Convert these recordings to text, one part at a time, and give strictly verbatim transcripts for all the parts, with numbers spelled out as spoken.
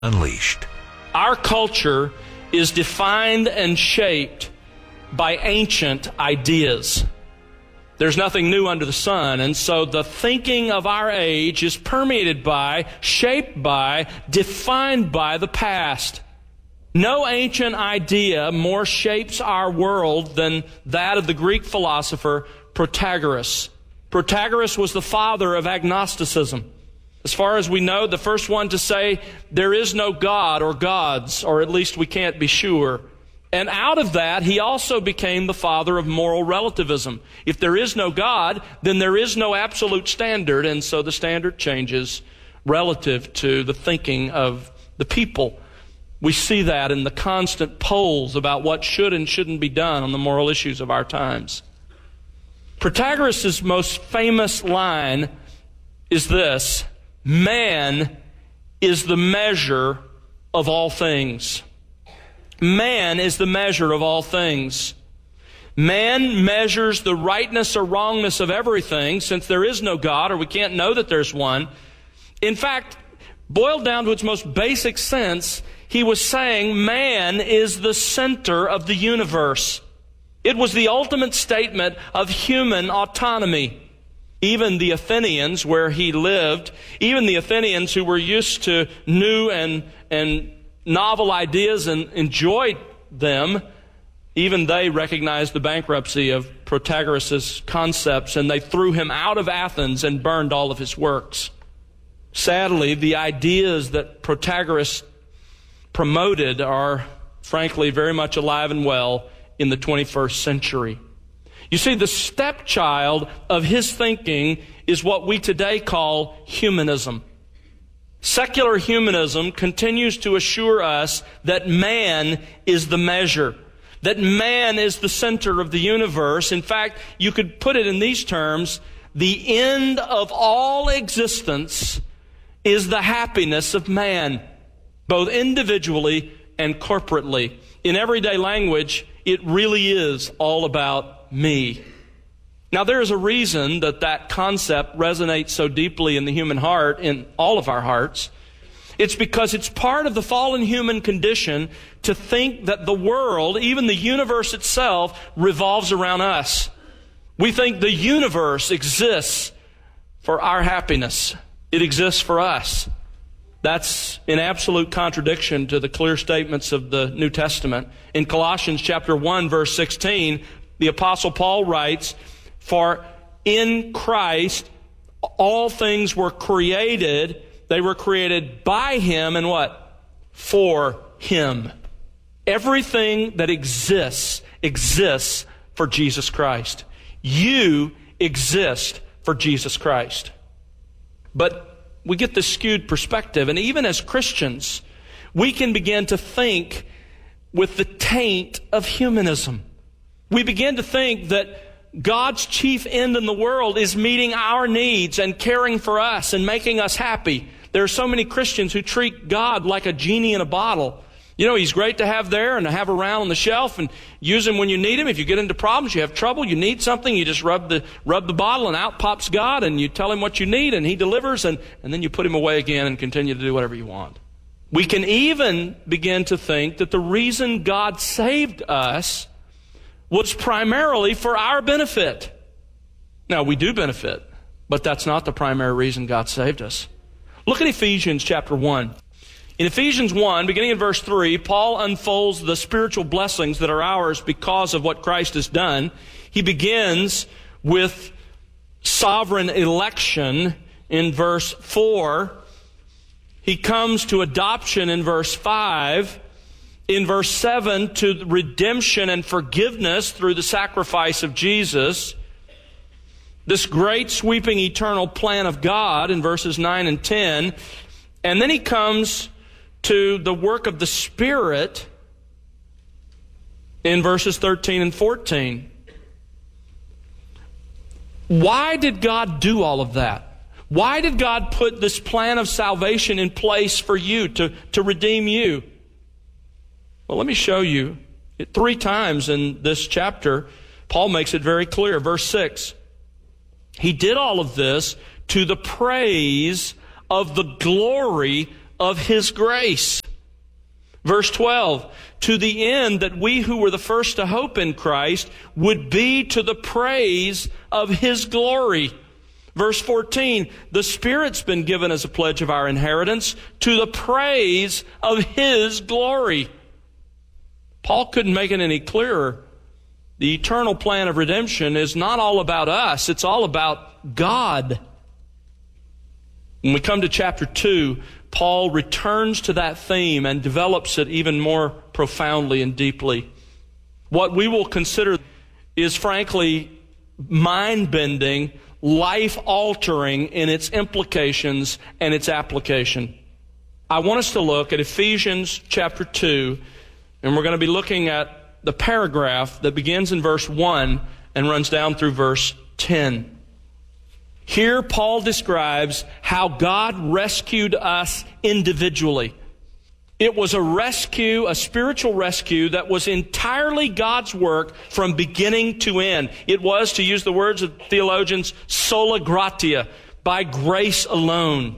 Unleashed. Our culture is defined and shaped by ancient ideas. There's nothing new under the sun, and so the thinking of our age is permeated by, shaped by, defined by the past. No ancient idea more shapes our world than that of the Greek philosopher Protagoras. Protagoras was the father of agnosticism. As far as we know, the first one to say there is no God or gods, or at least we can't be sure. And out of that, he also became the father of moral relativism. If there is no God, then there is no absolute standard, and so the standard changes relative to the thinking of the people. We see that in the constant polls about what should and shouldn't be done on the moral issues of our times. Protagoras' most famous line is this: man is the measure of all things. Man is the measure of all things. Man measures the rightness or wrongness of everything, since there is no God, or we can't know that there's one. In fact, boiled down to its most basic sense, he was saying man is the center of the universe. It was the ultimate statement of human autonomy. Even the Athenians, where he lived, even the Athenians who were used to new and, and novel ideas and enjoyed them, even they recognized the bankruptcy of Protagoras' concepts, and they threw him out of Athens and burned all of his works. Sadly, the ideas that Protagoras promoted are, frankly, very much alive and well in the twenty-first century. You see, the stepchild of his thinking is what we today call humanism. Secular humanism continues to assure us that man is the measure, that man is the center of the universe. In fact, you could put it in these terms: the end of all existence is the happiness of man, both individually and corporately. In everyday language, it really is all about me. Now, there is a reason that that concept resonates so deeply in the human heart, in all of our hearts. It's because it's part of the fallen human condition to think that the world, even the universe itself, revolves around us. We think the universe exists for our happiness. It exists for us. That's in absolute contradiction to the clear statements of the New Testament. In Colossians chapter one, verse sixteen, the Apostle Paul writes, "For in Christ all things were created." They were created by Him, and what? For Him. Everything that exists, exists for Jesus Christ. You exist for Jesus Christ. But we get this skewed perspective, and even as Christians, we can begin to think with the taint of humanism. We begin to think that God's chief end in the world is meeting our needs and caring for us and making us happy. There are so many Christians who treat God like a genie in a bottle. You know, He's great to have there and to have around on the shelf and use Him when you need Him. If you get into problems, you have trouble, you need something, you just rub the rub the bottle and out pops God, and you tell Him what you need and He delivers, and, and then you put Him away again and continue to do whatever you want. We can even begin to think that the reason God saved us was primarily for our benefit. Now, we do benefit, but that's not the primary reason God saved us. Look at Ephesians chapter one. In Ephesians one, beginning in verse three, Paul unfolds the spiritual blessings that are ours because of what Christ has done. He begins with sovereign election in verse four. He comes to adoption in verse five. In verse seven, to redemption and forgiveness through the sacrifice of Jesus. This great sweeping eternal plan of God in verses nine and ten. And then he comes to the work of the Spirit in verses thirteen and fourteen. Why did God do all of that? Why did God put this plan of salvation in place for you, to, to redeem you? Well, let me show you. It, three times in this chapter, Paul makes it very clear. Verse six, He did all of this to the praise of the glory of His grace. Verse twelve, to the end that we who were the first to hope in Christ would be to the praise of His glory. Verse fourteen, the Spirit's been given as a pledge of our inheritance to the praise of His glory. Paul couldn't make it any clearer. The eternal plan of redemption is not all about us, it's all about God. When we come to chapter two, Paul returns to that theme and develops it even more profoundly and deeply. What we will consider is frankly mind-bending, life-altering in its implications and its application. I want us to look at Ephesians chapter two, and we're going to be looking at the paragraph that begins in verse one and runs down through verse ten. Here Paul describes how God rescued us individually. It was a rescue, a spiritual rescue that was entirely God's work from beginning to end. It was, to use the words of theologians, sola gratia, by grace alone.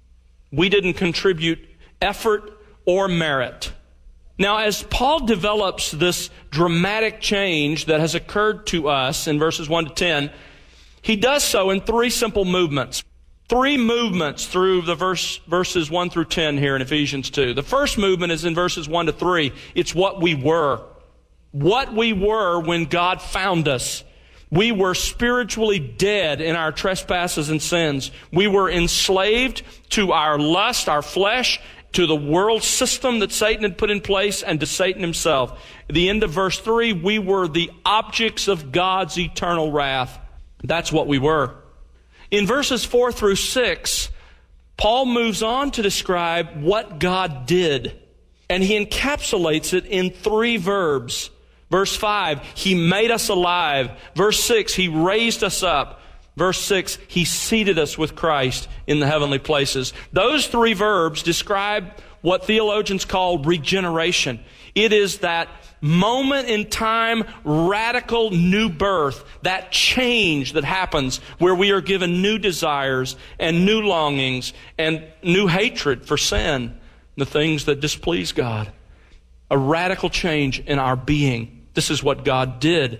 We didn't contribute effort or merit. Now, as Paul develops this dramatic change that has occurred to us in verses one to ten, he does so in three simple movements. Three movements through the verse, verses one through ten here in Ephesians two. The first movement is in verses one to three. It's what we were. What we were when God found us. We were spiritually dead in our trespasses and sins. We were enslaved to our lust, our flesh, to the world system that Satan had put in place, and to Satan himself. At the end of verse three, we were the objects of God's eternal wrath. That's what we were. In verses four through six, Paul moves on to describe what God did, and he encapsulates it in three verbs. Verse five, He made us alive. Verse six, He raised us up. Verse six, He seated us with Christ in the heavenly places. Those three verbs describe what theologians call regeneration. It is that moment in time, radical new birth, that change that happens where we are given new desires and new longings and new hatred for sin, the things that displease God. A radical change in our being. This is what God did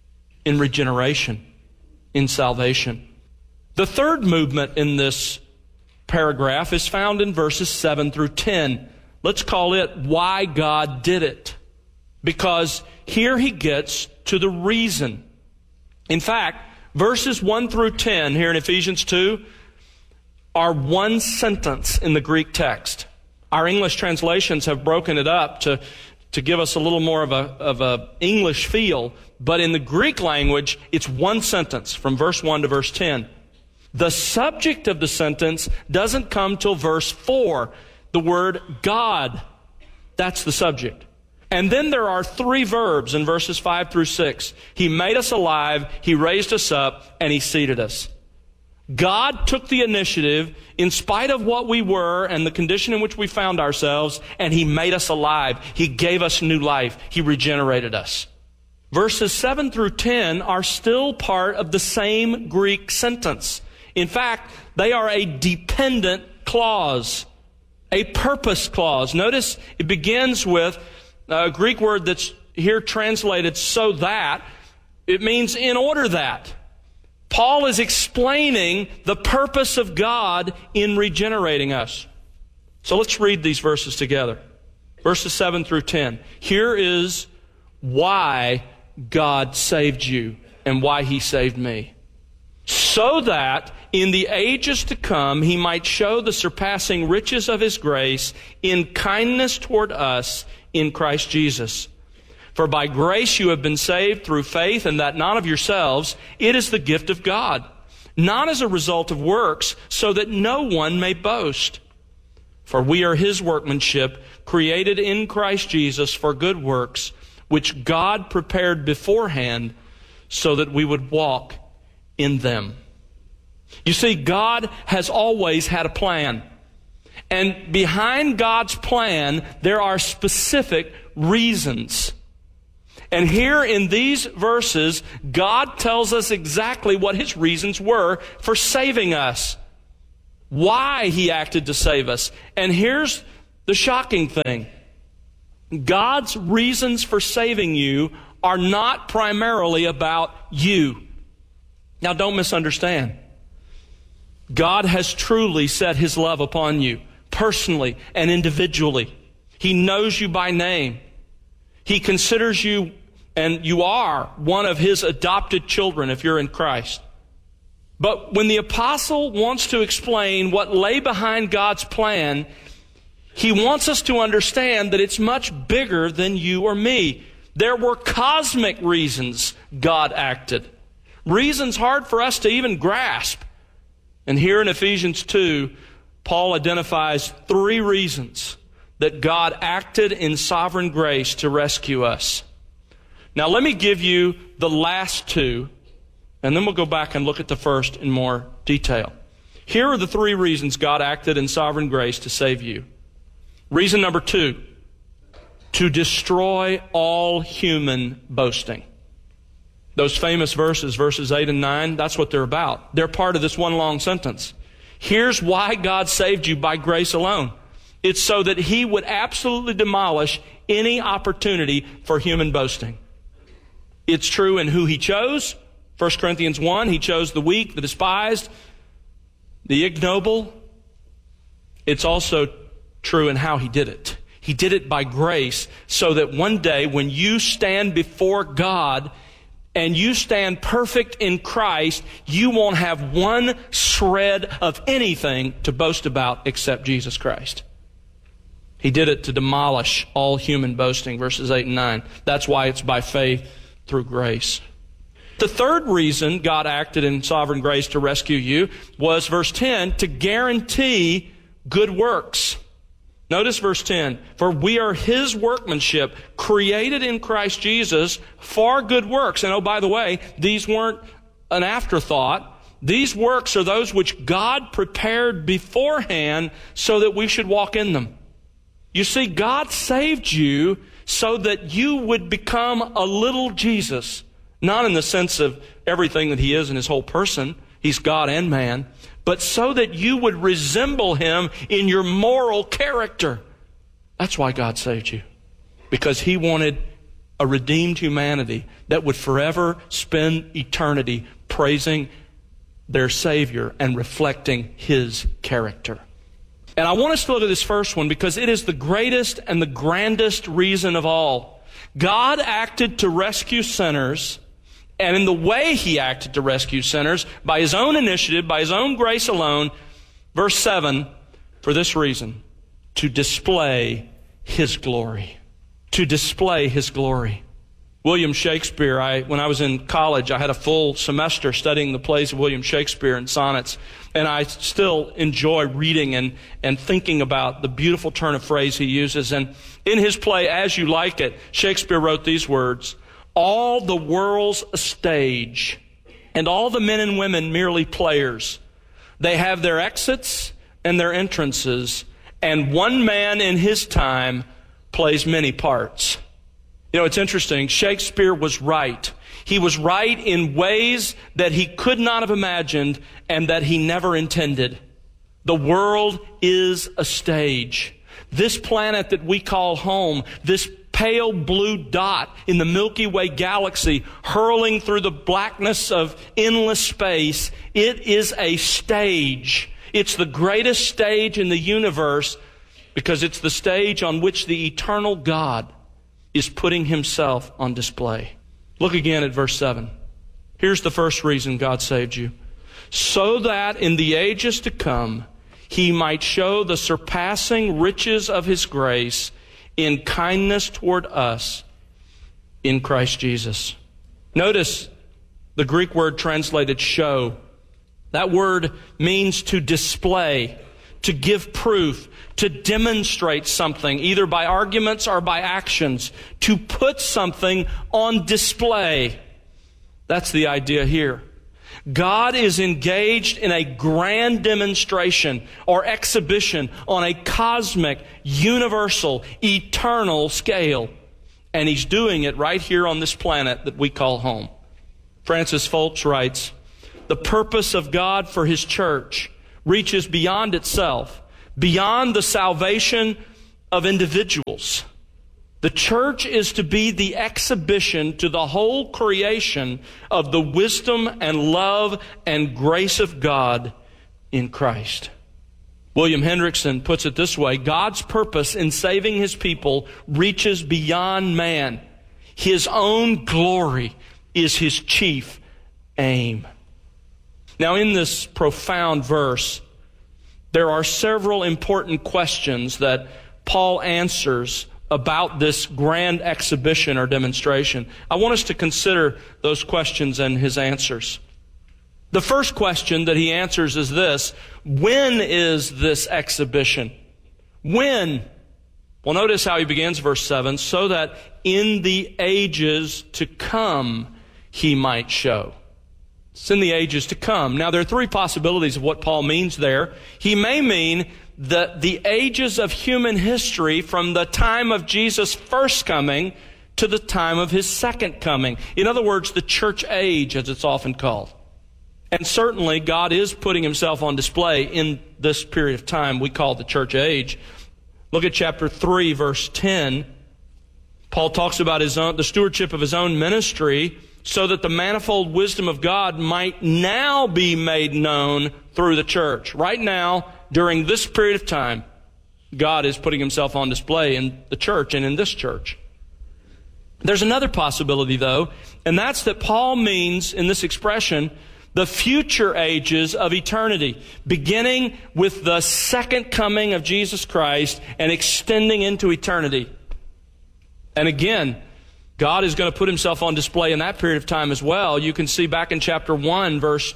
in regeneration, in salvation. The third movement in this paragraph is found in verses seven through ten. Let's call it why God did it. Because here he gets to the reason. In fact, verses one through ten here in Ephesians two are one sentence in the Greek text. Our English translations have broken it up to, to give us a little more of a, of a English feel. But in the Greek language, it's one sentence from verse one to verse ten. The subject of the sentence doesn't come till verse four. The word God. That's the subject. And then there are three verbs in verses five through six. He made us alive, He raised us up, and He seated us. God took the initiative in spite of what we were and the condition in which we found ourselves, and He made us alive. He gave us new life. He regenerated us. Verses seven through ten are still part of the same Greek sentence. In fact, they are a dependent clause, a purpose clause. Notice it begins with a Greek word that's here translated so that. It means in order that. Paul is explaining the purpose of God in regenerating us. So let's read these verses together. Verses seven through ten. Here is why God saved you and why He saved me. So that in the ages to come He might show the surpassing riches of His grace in kindness toward us in Christ Jesus. For by grace you have been saved through faith, and that not of yourselves. It is the gift of God, not as a result of works, so that no one may boast. For we are His workmanship, created in Christ Jesus for good works, which God prepared beforehand so that we would walk in them. You see, God has always had a plan. And behind God's plan, there are specific reasons. And here in these verses, God tells us exactly what His reasons were for saving us. why He acted to save us. And here's the shocking thing. God's reasons for saving you are not primarily about you. Now, don't misunderstand. God has truly set His love upon you, personally and individually. He knows you by name. He considers you, and you are one of His adopted children if you're in Christ. But when the apostle wants to explain what lay behind God's plan, he wants us to understand that it's much bigger than you or me. There were cosmic reasons God acted. Reasons hard for us to even grasp. And here in Ephesians two, Paul identifies three reasons that God acted in sovereign grace to rescue us. Now let me give you the last two, and then we'll go back and look at the first in more detail. Here are the three reasons God acted in sovereign grace to save you. Reason number two, to destroy all human boasting. Those famous verses, verses eight and nine, that's what they're about. They're part of this one long sentence. Here's why God saved you by grace alone. It's so that He would absolutely demolish any opportunity for human boasting. It's true in who He chose. First Corinthians one, He chose the weak, the despised, the ignoble. It's also true in how He did it. He did it by grace so that one day when you stand before God and you stand perfect in Christ, you won't have one shred of anything to boast about except Jesus Christ. He did it to demolish all human boasting, verses eight and nine. That's why it's by faith through grace. The third reason God acted in sovereign grace to rescue you was, verse ten, to guarantee good works. Notice verse ten, for we are His workmanship, created in Christ Jesus for good works. And oh, by the way, these weren't an afterthought. These works are those which God prepared beforehand so that we should walk in them. You see, God saved you so that you would become a little Jesus. Not in the sense of everything that He is in His whole person. He's God and man. But so that you would resemble Him in your moral character. That's why God saved you. Because He wanted a redeemed humanity that would forever spend eternity praising their Savior and reflecting His character. And I want us to look at this first one because it is the greatest and the grandest reason of all. God acted to rescue sinners, and in the way He acted to rescue sinners, by His own initiative, by His own grace alone, verse seven, for this reason, to display His glory. To display His glory. William Shakespeare, I, when I was in college, I had a full semester studying the plays of William Shakespeare and sonnets, and I still enjoy reading and, and thinking about the beautiful turn of phrase he uses. And in his play, As You Like It, Shakespeare wrote these words, all the world's a stage, and all the men and women merely players. They have their exits and their entrances, and one man in his time plays many parts. You know, it's interesting. Shakespeare was right. He was right in ways that he could not have imagined and that he never intended. The world is a stage. This planet that we call home, this pale blue dot in the Milky Way galaxy hurling through the blackness of endless space, it is a stage. It's the greatest stage in the universe because it's the stage on which the eternal God is putting Himself on display. Look again at verse seven. Here's the first reason God saved you. So that in the ages to come, He might show the surpassing riches of His grace in kindness toward us in Christ Jesus. Notice the Greek word translated show. That word means to display, to give proof, to demonstrate something, either by arguments or by actions, to put something on display. That's the idea here. God is engaged in a grand demonstration or exhibition on a cosmic, universal, eternal scale. And He's doing it right here on this planet that we call home. Francis Foltz writes, the purpose of God for His church reaches beyond itself, beyond the salvation of individuals. The church is to be the exhibition to the whole creation of the wisdom and love and grace of God in Christ. William Hendrickson puts it this way: God's purpose in saving His people reaches beyond man. His own glory is His chief aim. Now, in this profound verse, there are several important questions that Paul answers about this grand exhibition or demonstration. I want us to consider those questions and his answers. The first question that he answers is this: when is this exhibition? When? Well, notice how he begins verse seven, so that in the ages to come he might show. It's in the ages to come. Now, there are three possibilities of what Paul means there. He may mean that the ages of human history from the time of Jesus' first coming to the time of His second coming. In other words, the church age, as it's often called. And certainly, God is putting Himself on display in this period of time we call the church age. Look at chapter three, verse ten. Paul talks about his own, the stewardship of his own ministry, so that the manifold wisdom of God might now be made known through the church. Right now, during this period of time, God is putting Himself on display in the church and in this church. There's another possibility, though, and that's that Paul means, in this expression, the future ages of eternity, beginning with the second coming of Jesus Christ and extending into eternity. And again, God is going to put Himself on display in that period of time as well. You can see back in chapter one, verse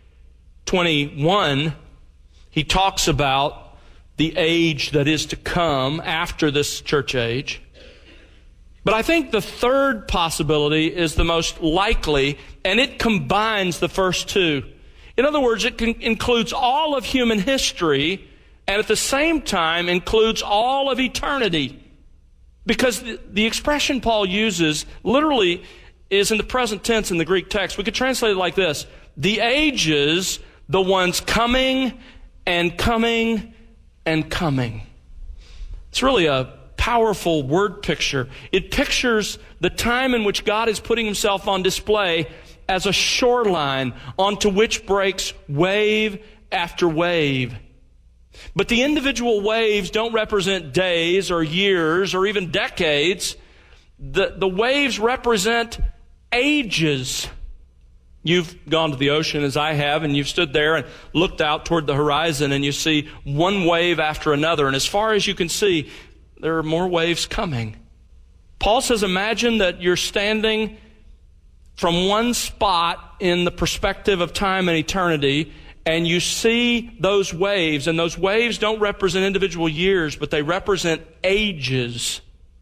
twenty-one, he talks about the age that is to come after this church age. But I think the third possibility is the most likely, and it combines the first two. In other words, it can, includes all of human history, and at the same time includes all of eternity. Because the, the expression Paul uses literally is in the present tense in the Greek text. We could translate it like this: the ages, the ones coming and coming and coming. It's really a powerful word picture. It pictures the time in which God is putting Himself on display as a shoreline onto which breaks wave after wave. But the individual waves don't represent days or years or even decades. The, the waves represent ages. You've gone to the ocean as I have, and you've stood there and looked out toward the horizon, and you see one wave after another. And as far as you can see, there are more waves coming. Paul says, imagine that you're standing from one spot in the perspective of time and eternity, and you see those waves, and those waves don't represent individual years, but they represent ages.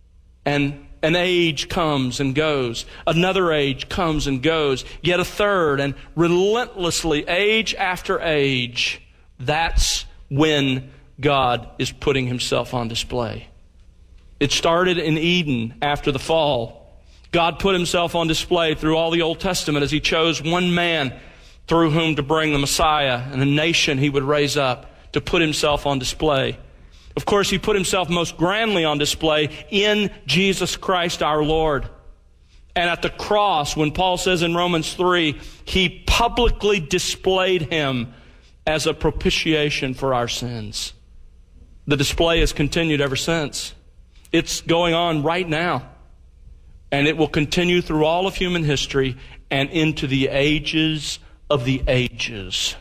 And an age comes and goes. Another age comes and goes. Yet a third, and relentlessly, age after age. That's when God is putting Himself on display. It started in Eden after the fall. God put Himself on display through all the Old Testament as He chose one man through whom to bring the Messiah and a nation He would raise up to put Himself on display. Of course, He put Himself most grandly on display in Jesus Christ our Lord. And at the cross, when Paul says in Romans three, He publicly displayed Him as a propitiation for our sins. The display has continued ever since. It's going on right now. And it will continue through all of human history and into the ages of the ages.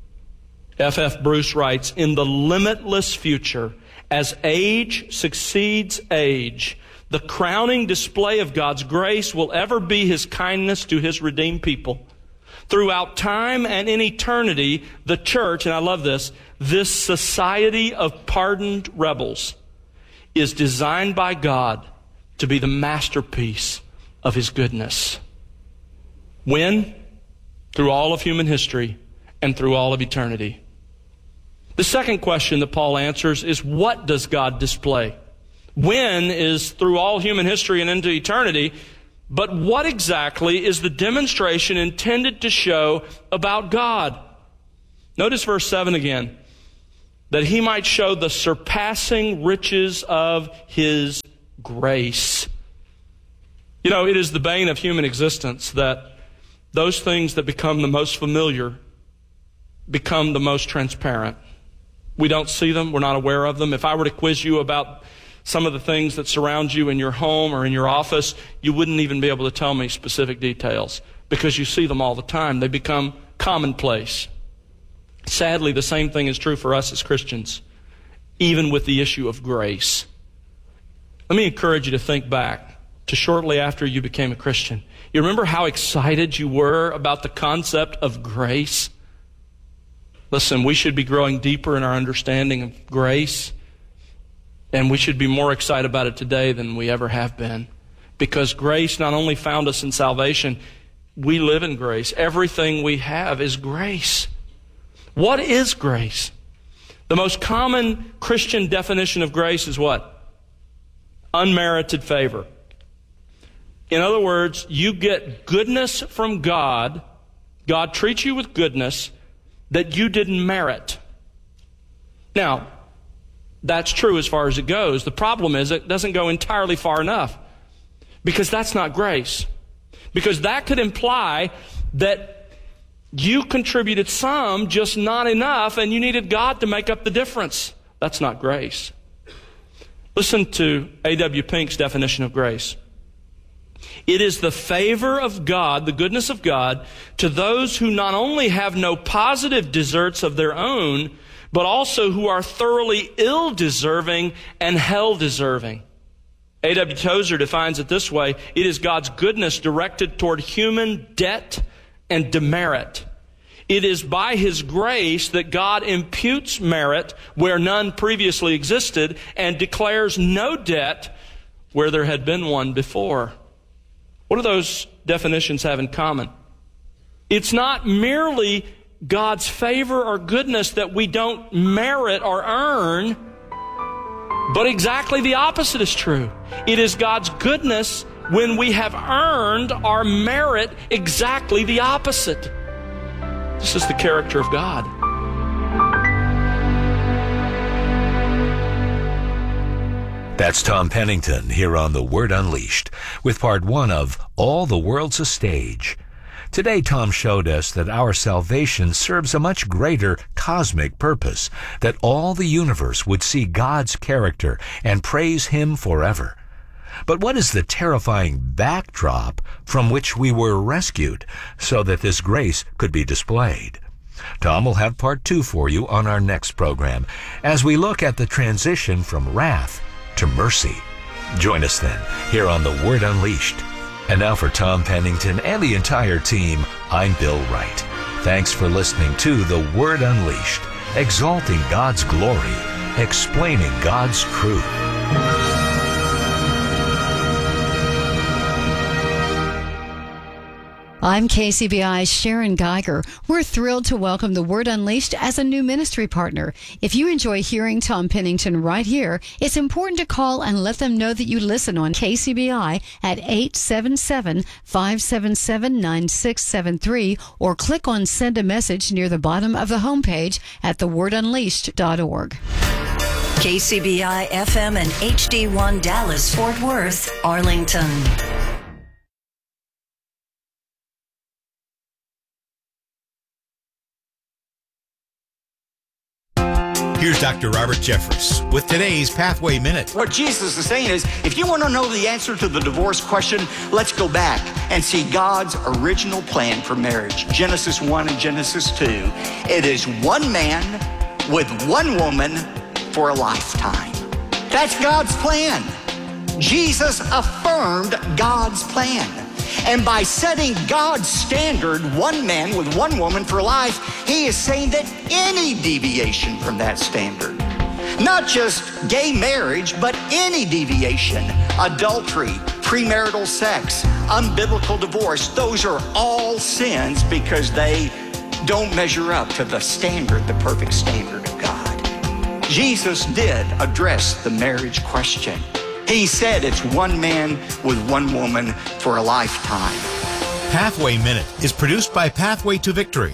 F F Bruce writes, in the limitless future, as age succeeds age, the crowning display of God's grace will ever be His kindness to His redeemed people. Throughout time and in eternity, the church, and I love this, this society of pardoned rebels is designed by God to be the masterpiece of His goodness. When? Through all of human history and through all of eternity. The second question that Paul answers is, what does God display? When is through all human history and into eternity, but what exactly is the demonstration intended to show about God? Notice verse seven again. That he might show the surpassing riches of his grace. You know, it is the bane of human existence that those things that become the most familiar become the most transparent. We don't see them. We're not aware of them. If I were to quiz you about some of the things that surround you in your home or in your office, you wouldn't even be able to tell me specific details because you see them all the time. They become commonplace. Sadly, the same thing is true for us as Christians, even with the issue of grace. Let me encourage you to think back to shortly after you became a Christian. You remember how excited you were about the concept of grace? Listen, we should be growing deeper in our understanding of grace, and we should be more excited about it today than we ever have been. Because grace not only found us in salvation, we live in grace. Everything we have is grace. What is grace? The most common Christian definition of grace is what? Unmerited favor. In other words, you get goodness from God. God treats you with goodness that you didn't merit. Now, that's true as far as it goes. The problem is it doesn't go entirely far enough, because that's not grace. Because that could imply that you contributed some, just not enough, and you needed God to make up the difference. That's not grace. Listen to A W Pink's definition of grace. It is the favor of God, the goodness of God, to those who not only have no positive deserts of their own, but also who are thoroughly ill-deserving and hell-deserving. A W Tozer defines it this way: it is God's goodness directed toward human debt and demerit. It is by His grace that God imputes merit where none previously existed and declares no debt where there had been one before. What do those definitions have in common? It's not merely God's favor or goodness that we don't merit or earn, but exactly the opposite is true. It is God's goodness when we have earned or merit exactly the opposite. This is the character of God. That's Tom Pennington here on The Word Unleashed with part one of All the World's a Stage. Today, Tom showed us that our salvation serves a much greater cosmic purpose, that all the universe would see God's character and praise Him forever. But what is the terrifying backdrop from which we were rescued so that this grace could be displayed? Tom will have part two for you on our next program as we look at the transition from wrath to mercy. Join us then here on The Word Unleashed. And now for Tom Pennington and the entire team, I'm Bill Wright. Thanks for listening to The Word Unleashed, exalting God's glory, explaining God's truth. I'm K C B I's Sharon Geiger. We're thrilled to welcome The Word Unleashed as a new ministry partner. If you enjoy hearing Tom Pennington right here, it's important to call and let them know that you listen on K C B I at eight seven seven, five seven seven, nine six seven three or click on Send a Message near the bottom of the homepage at the word unleashed dot org. K C B I F M and H D one Dallas, Fort Worth, Arlington. Here's Doctor Robert Jeffress with today's Pathway Minute. What Jesus is saying is, if you want to know the answer to the divorce question, let's go back and see God's original plan for marriage. Genesis one and Genesis two. It is one man with one woman for a lifetime. That's God's plan. Jesus affirmed God's plan. And by setting God's standard, one man with one woman for life, He is saying that any deviation from that standard, not just gay marriage, but any deviation, adultery, premarital sex, unbiblical divorce, those are all sins because they don't measure up to the standard, the perfect standard of God. Jesus did address the marriage question. He said it's one man with one woman for a lifetime. Pathway Minute is produced by Pathway to Victory.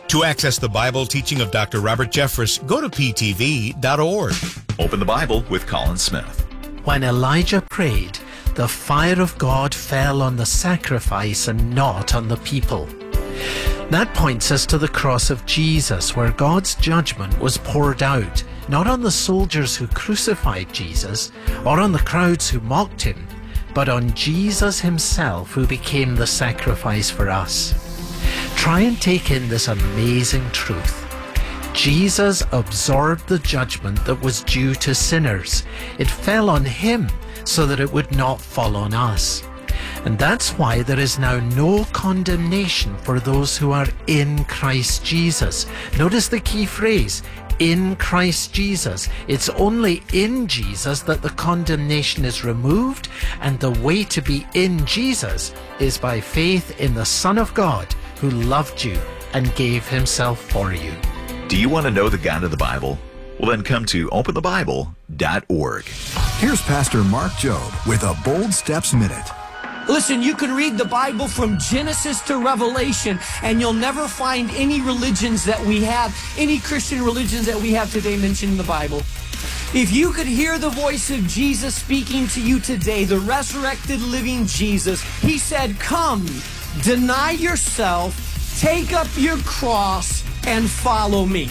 To access the Bible teaching of Doctor Robert Jeffress, go to p t v dot org. Open the Bible with Colin Smith. When Elijah prayed, the fire of God fell on the sacrifice and not on the people. That points us to the cross of Jesus, where God's judgment was poured out, not on the soldiers who crucified Jesus or on the crowds who mocked him, but on Jesus himself, who became the sacrifice for us. Try and take in this amazing truth. Jesus absorbed the judgment that was due to sinners. It fell on him so that it would not fall on us. And that's why there is now no condemnation for those who are in Christ Jesus. Notice the key phrase, in Christ Jesus. It's only in Jesus that the condemnation is removed, and the way to be in Jesus is by faith in the Son of God who loved you and gave himself for you. Do you want to know the God of the Bible? Well, then come to open the bible dot org. Here's Pastor Mark Jobe with a Bold Steps Minute. Listen, you can read the Bible from Genesis to Revelation, and you'll never find any religions that we have, any Christian religions that we have today mentioned in the Bible. If you could hear the voice of Jesus speaking to you today, the resurrected living Jesus, he said, come, deny yourself, take up your cross, and follow me.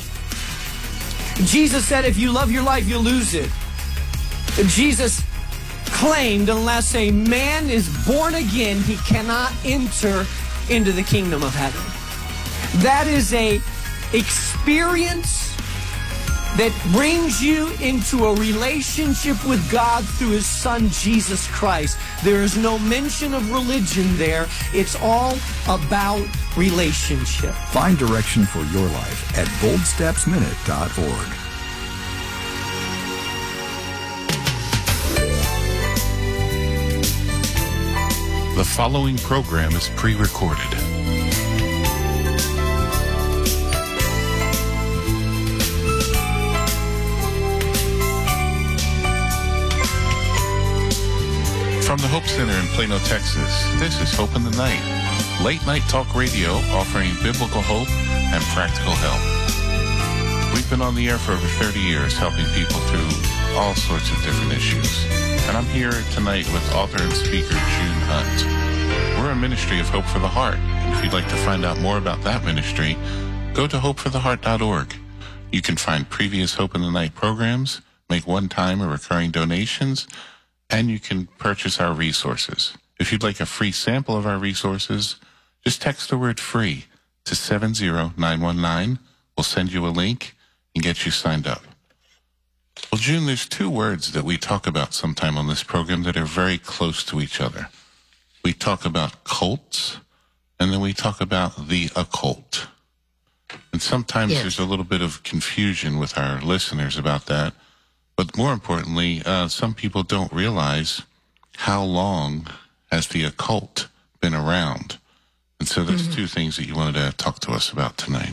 Jesus said, if you love your life, you'll lose it. Jesus claimed unless a man is born again, he cannot enter into the kingdom of heaven. That is a experience that brings you into a relationship with God through his Son, Jesus Christ. There is no mention of religion there. It's all about relationship. Find direction for your life at bold steps minute dot org. The following program is pre-recorded. From the Hope Center in Plano, Texas, this is Hope in the Night, late night talk radio offering biblical hope and practical help. We've been on the air for over thirty years helping people through all sorts of different issues. And I'm here tonight with author and speaker June Hunt. We're a ministry of Hope for the Heart, and if you'd like to find out more about that ministry, go to hope for the heart dot org. You can find previous Hope in the Night programs, make one-time or recurring donations, and you can purchase our resources. If you'd like a free sample of our resources, just text the word FREE to seven zero nine one nine. We'll send you a link and get you signed up. Well, June, there's two words that we talk about sometime on this program that are very close to each other. We talk about cults, and then we talk about the occult. And sometimes yes. there's a little bit of confusion with our listeners about that. But more importantly, uh, some people don't realize how long has the occult been around. And so there's mm-hmm. two things that you wanted to talk to us about tonight.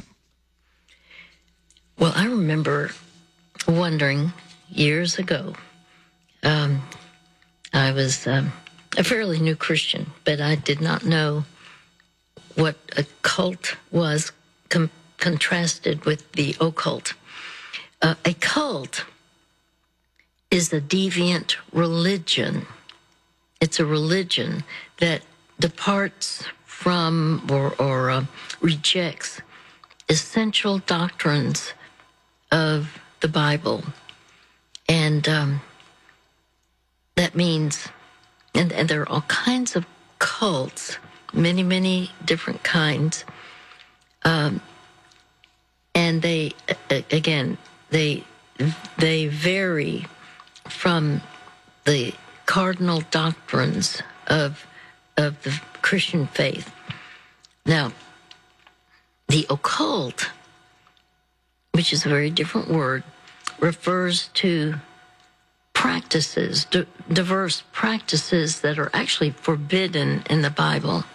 Well, I remember wondering years ago, um, I was um, a fairly new Christian, but I did not know what a cult was com- contrasted with the occult. Uh, a cult is a deviant religion. It's a religion that departs from or, or uh, rejects essential doctrines of the Bible. And um, that means, and, and there are all kinds of cults, many, many different kinds. Um, and they, again, they they vary from the cardinal doctrines of of the Christian faith. Now, the occult, which is a very different word, refers to practices, d- diverse practices that are actually forbidden in the Bible.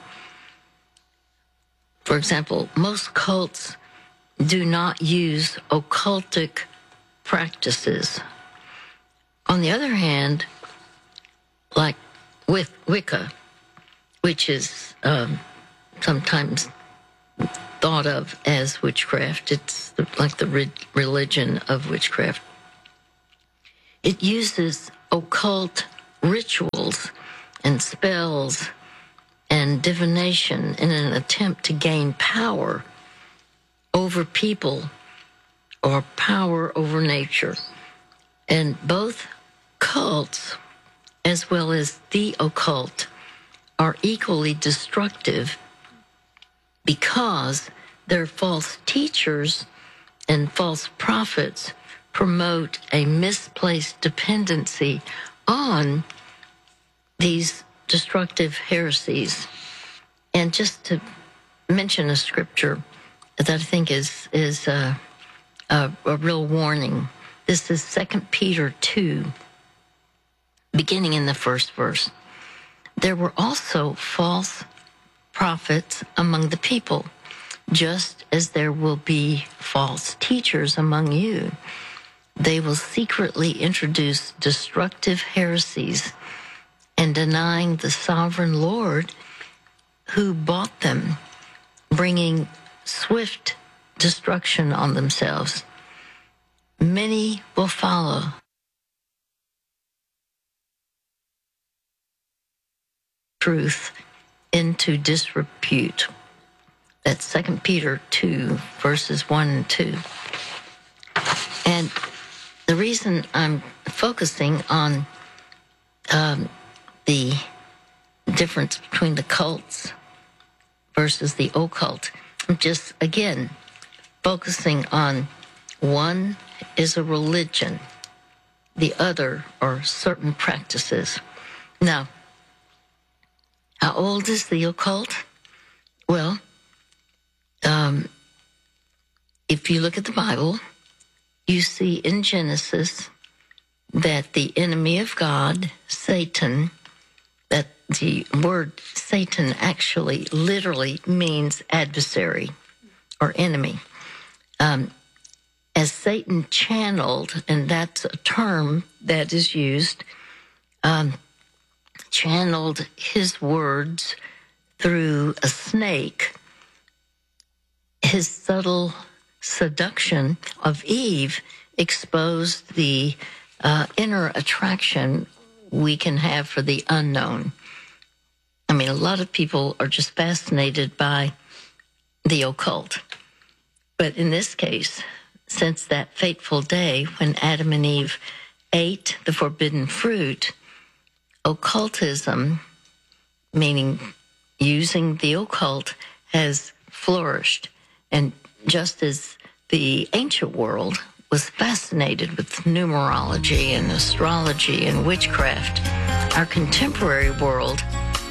For example, most cults do not use occultic practices. On the other hand, like with Wicca, which is um, sometimes thought of as witchcraft. It's like the re- religion of witchcraft. It uses occult rituals and spells and divination in an attempt to gain power over people or power over nature. And both cults, as well as the occult, are equally destructive because their false teachers and false prophets promote a misplaced dependency on these destructive heresies. And just to mention a scripture that I think is is uh, a, a real warning. This is Second Peter two, beginning in the first verse. There were also false prophets among the people, just as there will be false teachers among you. They will secretly introduce destructive heresies and denying the sovereign Lord who bought them, bringing swift destruction on themselves. Many will follow. Truth into disrepute. That's Second Peter two, verses one and two. And the reason I'm focusing on um, the difference between the cults versus the occult, I'm just, again, focusing on one is a religion, the other are certain practices. Now, how old is the occult? Well, um, if you look at the Bible, you see in Genesis that the enemy of God, Satan, that the word Satan actually literally means adversary or enemy. Um, as Satan channeled, and that's a term that is used, um, channeled his words through a snake, his subtle seduction of Eve exposed the uh, inner attraction we can have for the unknown. I mean, a lot of people are just fascinated by the occult. But in this case, since that fateful day when Adam and Eve ate the forbidden fruit, occultism, meaning using the occult, has flourished. And just as the ancient world was fascinated with numerology and astrology and witchcraft, our contemporary world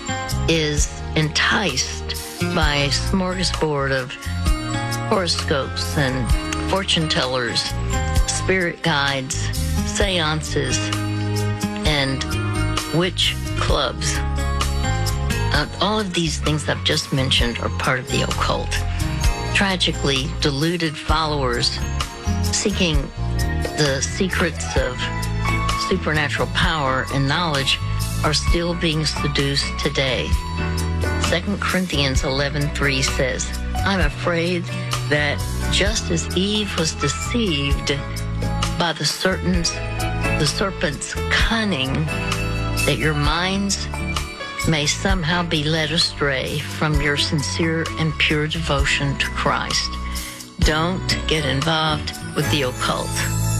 is enticed by a smorgasbord of horoscopes and fortune tellers, spirit guides, seances, and witch clubs. Uh, all of these things I've just mentioned are part of the occult. Tragically, deluded followers seeking the secrets of supernatural power and knowledge are still being seduced today. Second Corinthians eleven three says, I'm afraid that just as Eve was deceived by the, certain, the serpent's cunning, that your minds may somehow be led astray from your sincere and pure devotion to Christ. Don't get involved with the occult.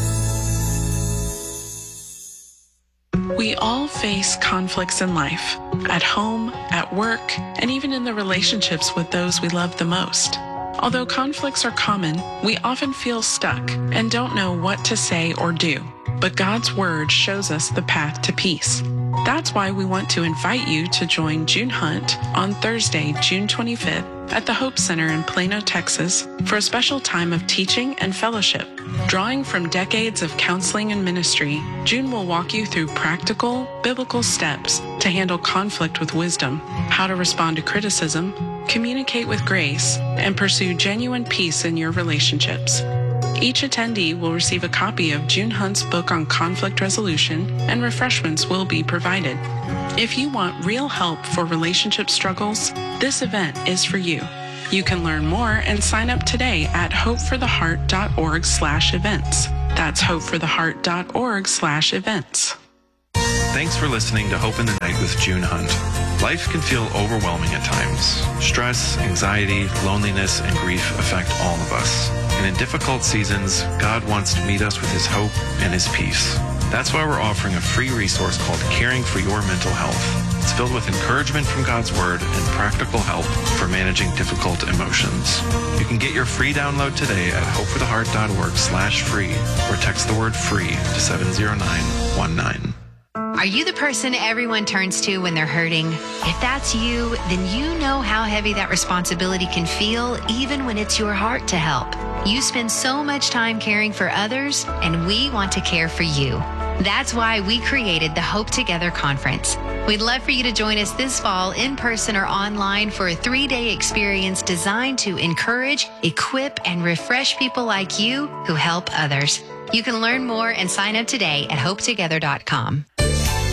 We all face conflicts in life, at home, at work, and even in the relationships with those we love the most. Although conflicts are common, we often feel stuck and don't know what to say or do. But God's Word shows us the path to peace. That's why we want to invite you to join June Hunt on Thursday, June twenty-fifth at the Hope Center in Plano, Texas for a special time of teaching and fellowship. Drawing from decades of counseling and ministry, June will walk you through practical, biblical steps to handle conflict with wisdom, how to respond to criticism, communicate with grace, and pursue genuine peace in your relationships. Each attendee will receive a copy of June Hunt's book on conflict resolution, and refreshments will be provided. If you want real help for relationship struggles, this event is for you. You can learn more and sign up today at hopefortheheart.org slash events. That's hopefortheheart.org slash events. Thanks for listening to Hope in the Night with June Hunt. Life can feel overwhelming at times. Stress, anxiety, loneliness, and grief affect all of us. And in difficult seasons, God wants to meet us with His hope and His peace. That's why we're offering a free resource called Caring for Your Mental Health. It's filled with encouragement from God's Word and practical help for managing difficult emotions. You can get your free download today at hopefortheheart.org slash free or text the word free to seven zero nine one nine. Are you the person everyone turns to when they're hurting? If that's you, then you know how heavy that responsibility can feel, even when it's your heart to help. You spend so much time caring for others, and we want to care for you. That's why we created the Hope Together Conference. We'd love for you to join us this fall in person or online for a three-day experience designed to encourage, equip, and refresh people like you who help others. You can learn more and sign up today at hope together dot com.